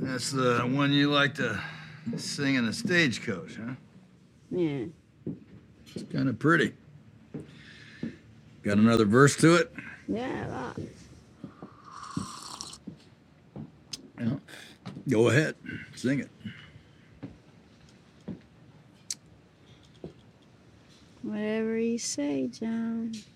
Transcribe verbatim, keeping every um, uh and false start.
That's the one you like to sing in the stagecoach, huh? Yeah. It's kind of pretty. Got another verse to it? Yeah, lots. Yeah. Go ahead, sing it. Whatever you say, John.